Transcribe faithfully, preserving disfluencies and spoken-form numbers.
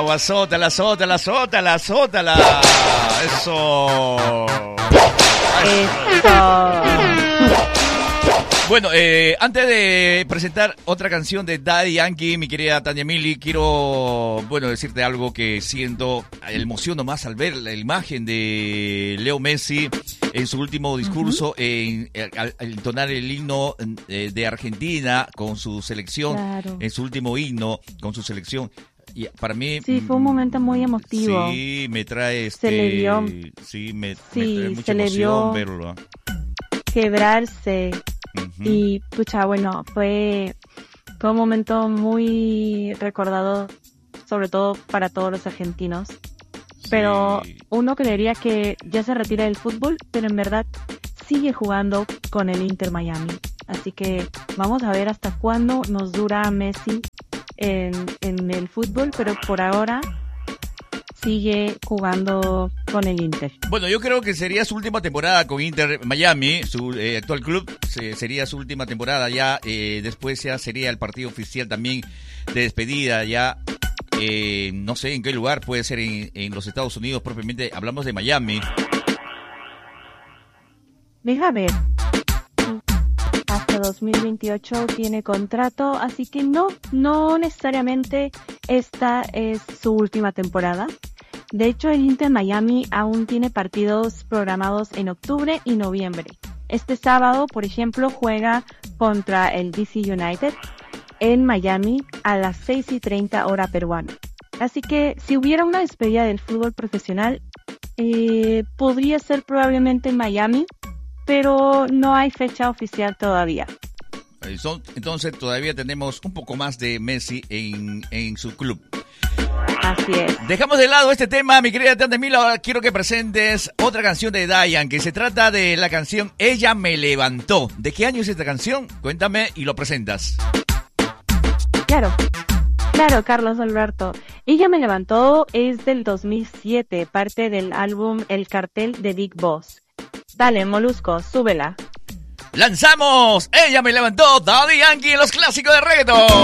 Wow, azótala, azótala, azótala, azótala. Eso. Eso. Bueno, eh, antes de presentar otra canción de Daddy Yankee, mi querida Tania Mili, quiero, bueno, decirte algo que siento, emociono más al ver la imagen de Leo Messi en su último discurso, uh-huh. en, al, al entonar el himno eh, de Argentina con su selección, claro. en su último himno con su selección. Y para mí... Sí, fue un momento muy emotivo. Sí, me trae este... Se le vio... Sí, me, sí, me trae mucha se le emoción vio verlo. Quebrarse. Uh-huh. Y, pucha, bueno, fue, fue un momento muy recordado, sobre todo para todos los argentinos. Sí. Pero uno creería que ya se retira del fútbol, pero en verdad sigue jugando con el Inter Miami. Así que vamos a ver hasta cuándo nos dura Messi en, en el fútbol, pero por ahora sigue jugando con el Inter. Bueno, yo creo que sería su última temporada con Inter Miami, su eh, actual club, se, sería su última temporada ya, eh, después ya sería el partido oficial también de despedida ya, eh, no sé en qué lugar, puede ser en, en los Estados Unidos propiamente, hablamos de Miami. Déjame ver. Hasta dos mil veintiocho tiene contrato, así que no, no necesariamente esta es su última temporada. De hecho, el Inter Miami aún tiene partidos programados en octubre y noviembre. Este sábado, por ejemplo, juega contra el D C United en Miami a las seis y treinta hora peruana. Así que si hubiera una despedida del fútbol profesional, eh, podría ser probablemente en Miami, pero no hay fecha oficial todavía. Entonces todavía tenemos un poco más de Messi en, en su club. Así es. Dejamos de lado este tema, mi querida Tante Milo. Ahora quiero que presentes otra canción de Dayan, que se trata de la canción Ella me levantó. ¿De qué año es esta canción? Cuéntame y lo presentas. Claro, claro, Carlos Alberto. Ella me levantó es del dos mil siete, parte del álbum El Cartel de Big Boss. Dale, Molusco, súbela. ¡Lanzamos! Ella me levantó, Daddy Yankee en los clásicos de reggaeton.